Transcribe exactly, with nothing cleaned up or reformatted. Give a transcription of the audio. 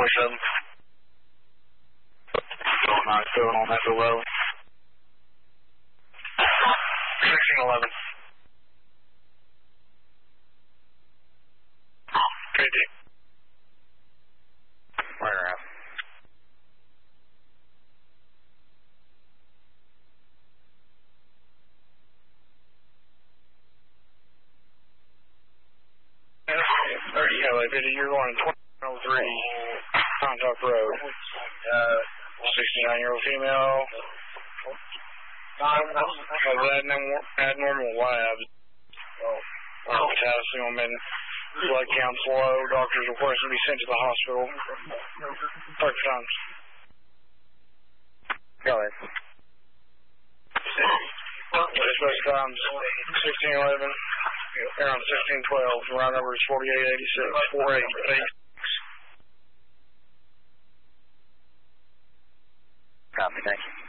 twenty-seven. Not going on that below. sixteen eleven. K D. Right around. thirty, L A P D, you're going twenty oh three, Contact Road. Uh, sixty-nine-year-old female. Has abnormal labs. Oh, potassium and blood counts low. Doctors request to be sent to the hospital. Perfect times. Go ahead. Dispatch times sixteen eleven. Around sixteen twelve. Round number is forty-eight eighty-six. forty-eight eighty-six. Copy, thank you.